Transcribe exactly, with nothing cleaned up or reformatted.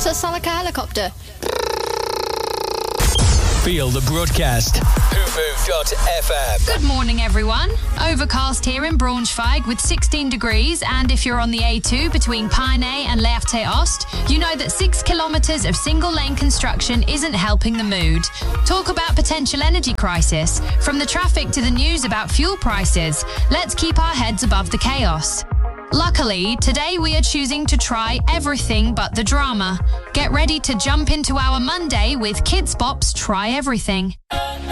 So it sounds like a helicopter. Feel the broadcast. Hoofoo dot f m. Good morning, everyone. Overcast here in Braunschweig with sixteen degrees, and if you're on the A two between Peine and Lehrte Ost, you know that six kilometres of single-lane construction isn't helping the mood. Talk about potential energy crisis. From the traffic to the news about fuel prices, let's keep our heads above the chaos. Luckily, today we are choosing to try everything but the drama. Get ready to jump into our Monday with Kids Bop's Try Everything.